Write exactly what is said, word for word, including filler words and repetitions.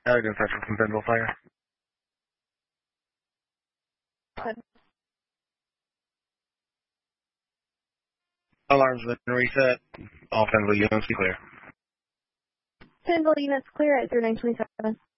Arrogant Central from Benville Fire. Alarms have been reset. All Benville units be clear. Benville units clear at zero nine twenty-seven.